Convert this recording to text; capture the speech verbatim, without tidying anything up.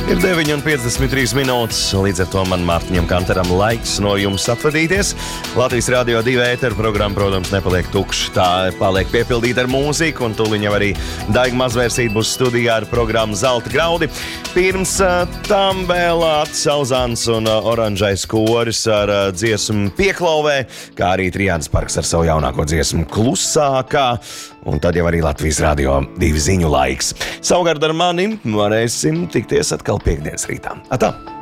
Ir deviņi un piecdesmit trīs minūtes, līdz ar to man Mārtiņam Kantaram laiks no jums atvadīties. Latvijas Radio divi ēteru programma, protams, nepaliek tukša. Tā paliek piepildīta ar mūziku, un tūliņ jau arī Daiga Mazvērsīte būs studijā ar programmu Zelta graudi. Pirms uh, tam vēl Atsauzāns un uh, Oranžais koris ar uh, dziesmu Pieklauvē, kā arī Trijānas parks ar savu jaunāko dziesmu Klusākā. Un tad jau arī Latvijas Radio divi ziņu laiks. Savukārt ar mani varēsim tikties atkal piekdienas rītā. Atā!